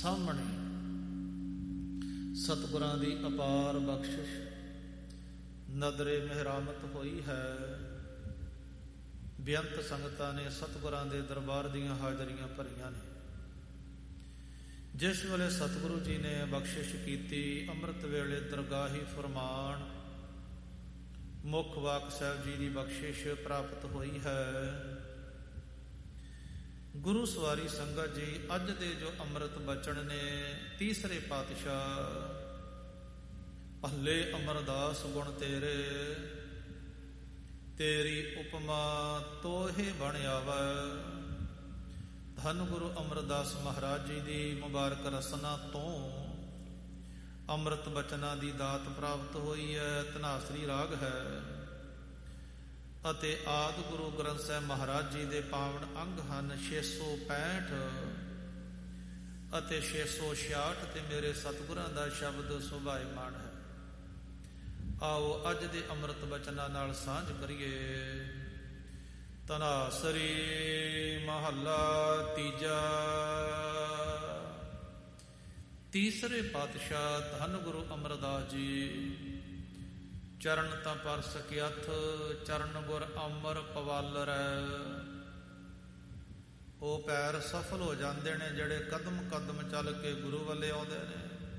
ਸਾਹਮਣੇ ਸਤਿਗੁਰਾਂ ਦੀ ਅਪਾਰ ਬਖਸ਼ਿਸ਼ ਨਦਰੇ ਮਿਹਰਾਮਤ ਹੋਈ ਹੈ। ਬੇਅੰਤ ਸੰਗਤਾਂ ਨੇ ਸਤਿਗੁਰਾਂ ਦੇ ਦਰਬਾਰ ਦੀਆਂ ਹਾਜ਼ਰੀਆਂ ਭਰੀਆਂ ਨੇ। ਜਿਸ ਵੇਲੇ ਸਤਿਗੁਰੂ ਜੀ ਨੇ ਬਖਸ਼ਿਸ਼ ਕੀਤੀ, ਅੰਮ੍ਰਿਤ ਵੇਲੇ ਦਰਗਾਹੀ ਫਰਮਾਨ ਮੁੱਖ ਵਾਕ ਸਾਹਿਬ ਜੀ ਦੀ ਬਖਸ਼ਿਸ਼ ਪ੍ਰਾਪਤ ਹੋਈ ਹੈ। ਗੁਰੂ ਸਵਾਰੀ ਸੰਗਤ ਜੀ, ਅੱਜ ਦੇ ਜੋ ਅੰਮ੍ਰਿਤ ਬਚਨ ਨੇ, ਤੀਸਰੇ ਪਾਤਸ਼ਾਹ ਭੱਲੇ ਅਮਰਦਾਸ ਗੁਣ ਤੇਰੇ, ਤੇਰੀ ਉਪਮਾ ਤੋਹੇ ਬਣ ਆਵੈ। ਧੰਨ ਗੁਰੂ ਅਮਰਦਾਸ ਮਹਾਰਾਜ ਜੀ ਦੀ ਮੁਬਾਰਕ ਰਸਨਾ ਤੋਂ ਅੰਮ੍ਰਿਤ ਬਚਨਾਂ ਦੀ ਦਾਤ ਪ੍ਰਾਪਤ ਹੋਈ ਹੈ। ਧਨਾਸਰੀ ਰਾਗ ਹੈ ਅਤੇ ਆਦਿ ਗੁਰੂ ਗ੍ਰੰਥ ਸਾਹਿਬ ਮਹਾਰਾਜ ਜੀ ਦੇ ਪਾਵਨ ਅੰਗ ਹਨ 665 ਅਤੇ 666 ਤੇ ਮੇਰੇ ਸਤਿਗੁਰਾਂ ਦਾ ਸ਼ਬਦ ਸੁਭਾਇਮਾਨ ਹੈ। ਆਓ ਅੱਜ ਦੇ ਅੰਮ੍ਰਿਤ ਬਚਨਾਂ ਨਾਲ ਸਾਂਝ ਕਰੀਏ। ਧਨਾਸਰੀ ਮਹੱਲਾ ਤੀਜਾ। ਤੀਸਰੇ ਪਾਤਸ਼ਾਹ ਧੰਨ ਗੁਰੂ ਅਮਰਦਾਸ ਜੀ, ਚਰਨ ਤਾਂ ਪਰ ਸਕਿਆਥ, ਚਰਨ ਗੁਰ ਅਮਰ ਪਵਾਲਰੈ। ਉਹ ਪੈਰ ਸਫਲ ਹੋ ਜਾਂਦੇ ਨੇ ਜਿਹੜੇ ਕਦਮ ਕਦਮ ਚੱਲ ਕੇ ਗੁਰੂ ਵੱਲੇ ਆਉਂਦੇ ਨੇ।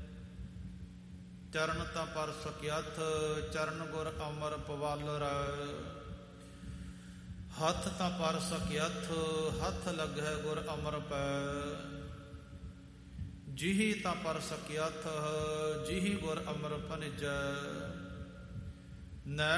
ਚਰਨ ਤਾਂ ਪਰ ਸਕਿਆਥ, ਚਰਨ ਗੁਰ ਅਮਰ ਪਵਾਲਰੈ। ਹੱਥ ਤਾਂ ਪਰ ਸਕਿਆਥ, ਹੱਥ ਲੱਗੈ ਗੁਰ ਅਮਰ ਪੈ। ਜਿਹੀ ਤਾਂ ਪਰ ਸਕਿਆਥ, ਜਿਹੀ ਗੁਰ ਅਮਰ ਭਨਿਜੈ।